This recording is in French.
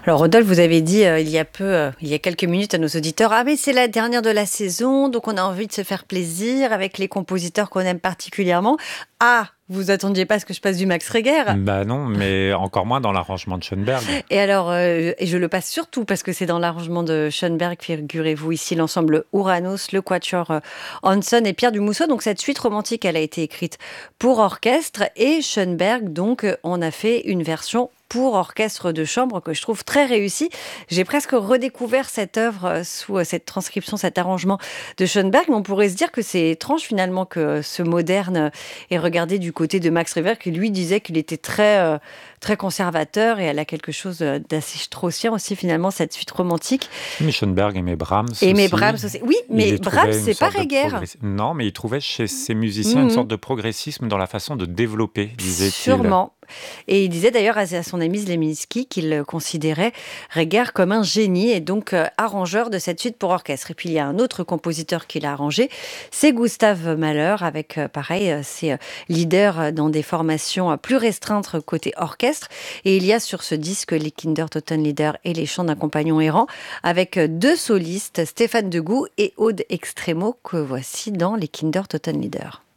Alors Rodolphe, vous avez dit il y a quelques minutes à nos auditeurs, ah mais c'est la dernière de la saison, donc on a envie de se faire plaisir avec les compositeurs qu'on aime particulièrement. Ah, vous attendiez pas à ce que je passe du Max Reger? Bah non, mais encore moins dans l'arrangement de Schoenberg. Et alors, et je le passe surtout parce que c'est dans l'arrangement de Schoenberg, figurez-vous ici l'ensemble Ouranos, le quatuor Hanson et Pierre Dumousseau. Donc cette suite romantique, elle a été écrite pour orchestre et Schoenberg, donc on a fait une version pour orchestre de chambre que je trouve très réussie. J'ai presque redécouvert cette œuvre sous cette transcription, cet arrangement de Schoenberg, mais on pourrait se dire que c'est étrange finalement que ce moderne ait regardé du côté de Max Reger, qui lui disait qu'il était très conservateur, et elle a quelque chose d'assez straussien aussi finalement, cette suite romantique. Mais Schoenberg aimait Brahms Et mais aussi. Brahms aussi. Oui, Il mais y Brahms, trouvait une c'est pas sorte de Reger. Non, mais il trouvait chez ces musiciens une Mhm. sorte de progressisme dans la façon de développer, disait-il. Sûrement. Et il disait d'ailleurs à son ami Zleminski qu'il considérait Reger comme un génie et donc arrangeur de cette suite pour orchestre. Et puis il y a un autre compositeur qui l'a arrangé, c'est Gustav Mahler, avec pareil, ses leaders dans des formations plus restreintes côté orchestre. Et il y a sur ce disque les Kindertotenlieder et les chants d'un compagnon errant, avec deux solistes, Stéphane Degout et Aude Extremo, que voici dans les Kindertotenlieder.